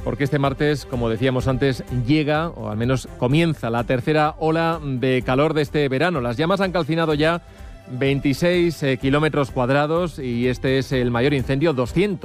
porque este martes, como decíamos antes, llega, o al menos comienza, la tercera ola de calor de este verano. Las llamas han calcinado ya 26 kilómetros cuadrados y este es el mayor incendio, 200